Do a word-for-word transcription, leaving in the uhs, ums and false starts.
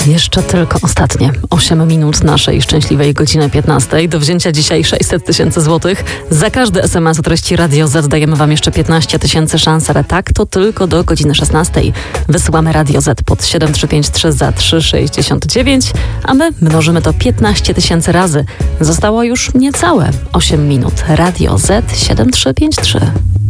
Jeszcze tylko ostatnie osiem minut naszej szczęśliwej godziny piętnastej. Do wzięcia dzisiaj sześćset tysięcy złotych. Za każdy es em es o treści Radio Z dajemy wam jeszcze piętnaście tysięcy szans, ale tak to tylko do godziny szesnastej. Wysyłamy Radio Z pod siedem trzy pięć trzy za trzy sześćdziesiąt dziewięć, a my mnożymy to piętnaście tysięcy razy. Zostało już niecałe osiem minut. Radio Z siedem trzy pięć trzy.